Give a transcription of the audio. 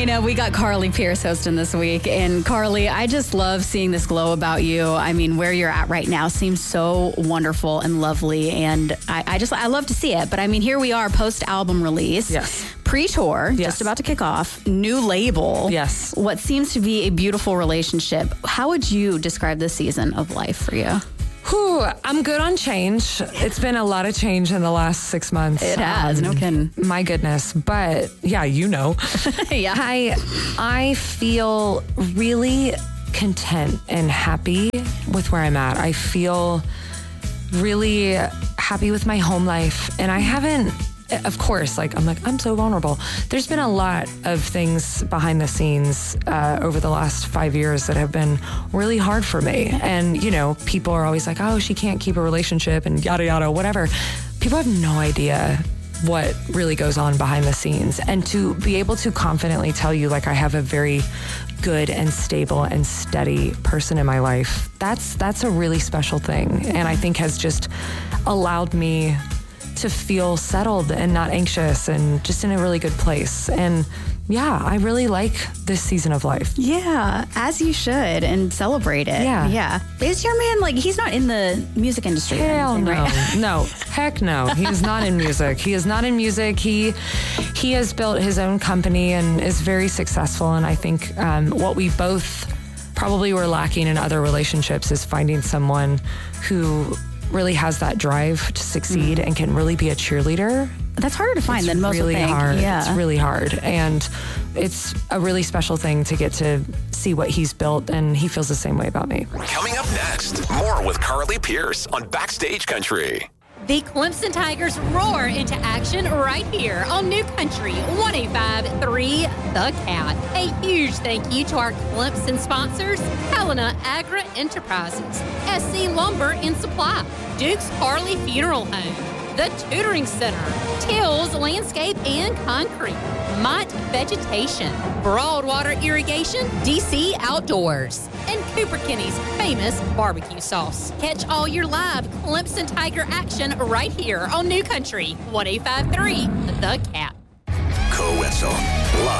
Dana, we got Carly Pierce hosting this week. And Carly, I just love seeing this glow about you. I mean, where you're at right now seems so wonderful and lovely. And I love to see it. But I mean, here we are, post-album release. Yes. Pre-tour, Yes. just about to kick off. New label. Yes. What seems to be a beautiful relationship. How would you describe this season of life for you? Whew, I'm good on change. It's been a lot of change in the last 6 months. It has, no kidding. My goodness. But yeah, you know. Yeah. I feel really content and happy with where I'm at. I feel really happy with my home life. And I haven't, of course, I'm so vulnerable. There's been a lot of things behind the scenes over the last 5 years that have been really hard for me. And, you know, people are always like, oh, she can't keep a relationship and yada, yada, whatever. People have no idea what really goes on behind the scenes. And to be able to confidently tell you, like, I have a very good and stable and steady person in my life, that's a really special thing. And I think has just allowed me to feel settled and not anxious and just in a really good place. And yeah, I really like this season of life. Yeah, as you should, and celebrate it. Yeah. Is your man, like, he's not in the music industry? Hell no. Right? No. Heck no. He is not in music. He is not in music. He has built his own company and is very successful. And I think what we both probably were lacking in other relationships is finding someone who really has that drive to succeed and can really be a cheerleader. That's harder to find than most really would think. hard. Yeah. It's really hard. And it's a really special thing to get to see what he's built, and he feels the same way about me. Coming up next, more with Carly Pierce on Backstage Country. The Clemson Tigers roar into action right here on New Country 105.3 The Cat. A huge thank you to our Clemson sponsors, Helena Agri Enterprises, SC Lumber and Supply, Duke's Harley Funeral Home, The Tutoring Center, Tills Landscape and Concrete, Mott Vegetation, Broadwater Irrigation, DC Outdoors, and Cooper Kinney's famous barbecue sauce. Catch all your live Clemson Tiger action right here on New Country 105.3 The Cat. Co-Wetzel, live.